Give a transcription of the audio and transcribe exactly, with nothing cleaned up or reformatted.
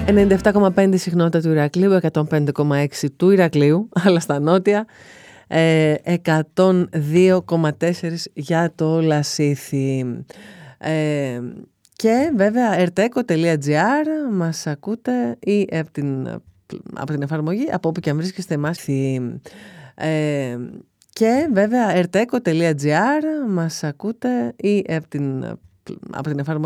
ενενήντα επτά κόμμα πέντε συχνότητα του Ηρακλείου, εκατόν πέντε κόμμα έξι του Ηρακλείου, αλλά στα νότια, ε, εκατόν δύο κόμμα τέσσερα για το Λασίθι. Ε, και βέβαια ερτέκο τελεία τζι άρ μας ακούτε ή από την, από την εφαρμογή, από όπου και αν βρίσκεστε εμάς. Ε, και βέβαια ερτέκο τελεία τζι άρ μας ακούτε ή από την, από την εφαρμογή.